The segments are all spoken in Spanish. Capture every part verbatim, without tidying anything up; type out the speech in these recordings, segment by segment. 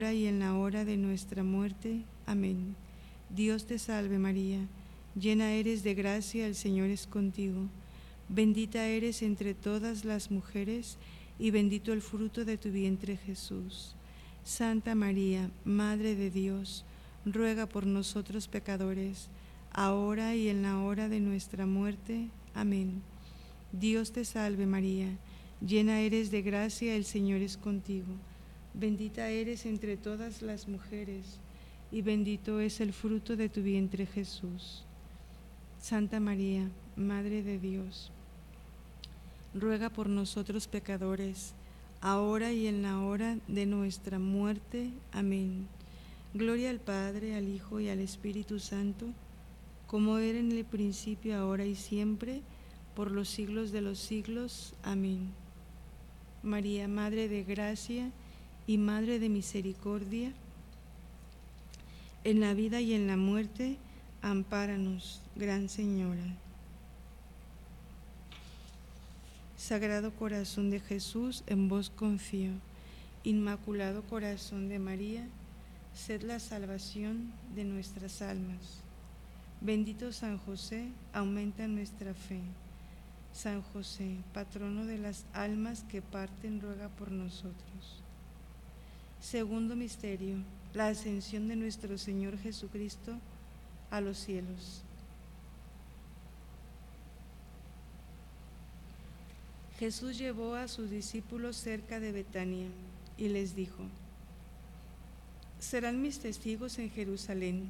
y en la hora de nuestra muerte. Amén. Dios te salve María, llena eres de gracia, el Señor es contigo. Bendita eres entre todas las mujeres, y bendito el fruto de tu vientre Jesús. Santa María, Madre de Dios, ruega por nosotros pecadores, ahora y en la hora de nuestra muerte. Amén. Dios te salve María, llena eres de gracia, el Señor es contigo. Bendita eres entre todas las mujeres, y bendito es el fruto de tu vientre Jesús. Santa María, Madre de Dios, ruega por nosotros pecadores, ahora y en la hora de nuestra muerte. Amén. Gloria al Padre, al Hijo y al Espíritu Santo, como era en el principio, ahora y siempre, por los siglos de los siglos. Amén. María, Madre de Gracia y Madre de Misericordia, en la vida y en la muerte, ampáranos, Gran Señora. Sagrado Corazón de Jesús, en vos confío. Inmaculado Corazón de María, sed la salvación de nuestras almas. Bendito San José, aumenta nuestra fe. San José, patrono de las almas que parten, ruega por nosotros. Segundo misterio, la ascensión de nuestro Señor Jesucristo a los cielos. Jesús llevó a sus discípulos cerca de Betania y les dijo: serán mis testigos en Jerusalén,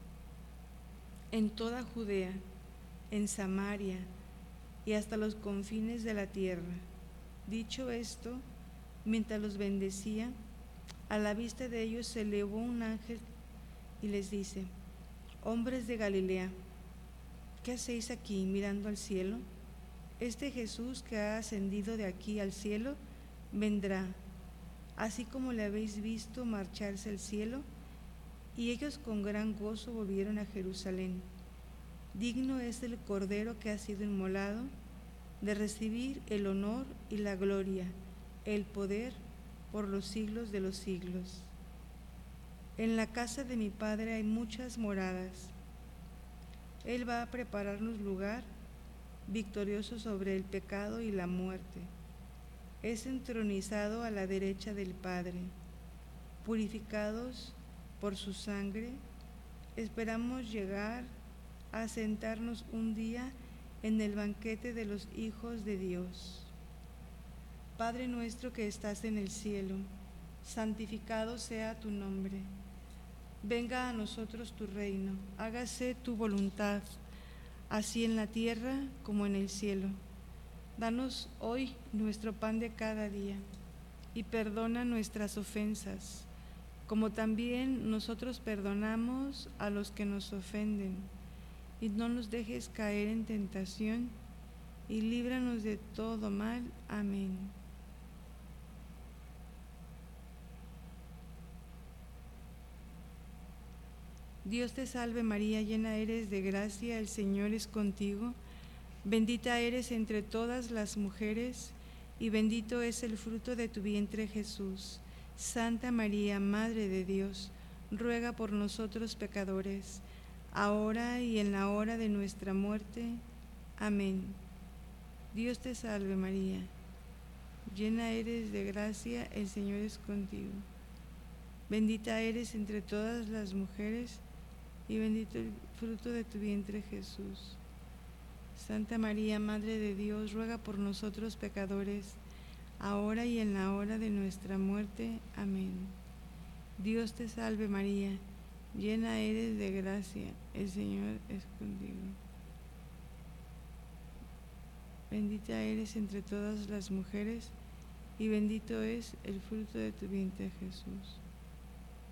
en toda Judea, en Samaria y hasta los confines de la tierra. Dicho esto, mientras los bendecía, a la vista de ellos se elevó un ángel y les dice: hombres de Galilea, ¿qué hacéis aquí mirando al cielo? Este Jesús que ha ascendido de aquí al cielo, vendrá, así como le habéis visto marcharse al cielo. Y ellos con gran gozo volvieron a Jerusalén. Digno es el Cordero que ha sido inmolado de recibir el honor y la gloria, el poder por los siglos de los siglos. En la casa de mi Padre hay muchas moradas. Él va a prepararnos lugar, victorioso sobre el pecado y la muerte. Es entronizado a la derecha del Padre. Purificados por su sangre, esperamos llegar a sentarnos un día en el banquete de los hijos de Dios. Padre nuestro que estás en el cielo, santificado sea tu nombre. Venga a nosotros tu reino, hágase tu voluntad, así en la tierra como en el cielo. Danos hoy nuestro pan de cada día, y perdona nuestras ofensas, como también nosotros perdonamos a los que nos ofenden. Y no nos dejes caer en tentación, y líbranos de todo mal. Amén. Dios te salve María, llena eres de gracia, el Señor es contigo. Bendita eres entre todas las mujeres, y bendito es el fruto de tu vientre Jesús. Santa María, Madre de Dios, ruega por nosotros pecadores, ahora y en la hora de nuestra muerte. Amén. Dios te salve María, llena eres de gracia, el Señor es contigo. Bendita eres entre todas las mujeres, y bendito el fruto de tu vientre Jesús. Santa María, Madre de Dios, ruega por nosotros pecadores, ahora y en la hora de nuestra muerte. Amén. Dios te salve María, llena eres de gracia, el Señor es contigo. Bendita eres entre todas las mujeres, y bendito es el fruto de tu vientre Jesús.